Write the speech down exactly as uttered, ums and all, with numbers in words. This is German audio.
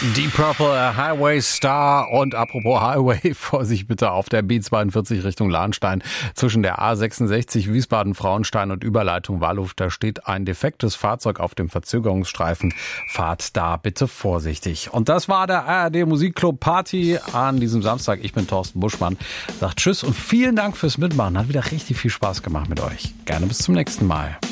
Deep Purple, Highway Star. Und apropos Highway, Vorsicht bitte auf der B zweiundvierzig Richtung Lahnstein. Zwischen der A sechsundsechzig Wiesbaden-Frauenstein und Überleitung Walluf, da steht ein defektes Fahrzeug auf dem Verzögerungsstreifen. Fahrt da bitte vorsichtig. Und das war der A R D Musikclub Party an diesem Samstag. Ich bin Thorsten Buschmann. Sagt Tschüss und vielen Dank fürs Mitmachen. Hat wieder richtig viel Spaß gemacht mit euch. Gerne bis zum nächsten Mal.